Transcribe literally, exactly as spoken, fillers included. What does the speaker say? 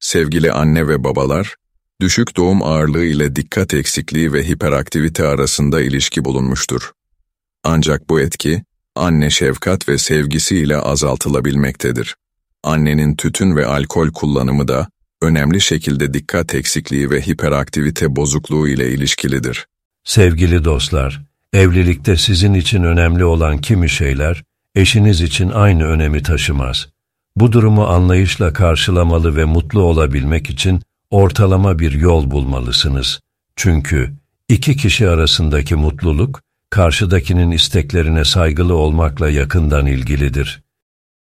Sevgili anne ve babalar, düşük doğum ağırlığı ile dikkat eksikliği ve hiperaktivite arasında ilişki bulunmuştur. Ancak bu etki, anne şefkat ve sevgisi ile azaltılabilmektedir. Annenin tütün ve alkol kullanımı da, önemli şekilde dikkat eksikliği ve hiperaktivite bozukluğu ile ilişkilidir. Sevgili dostlar, evlilikte sizin için önemli olan kimi şeyler, eşiniz için aynı önemi taşımaz. Bu durumu anlayışla karşılamalı ve mutlu olabilmek için ortalama bir yol bulmalısınız. Çünkü iki kişi arasındaki mutluluk, karşıdakinin isteklerine saygılı olmakla yakından ilgilidir.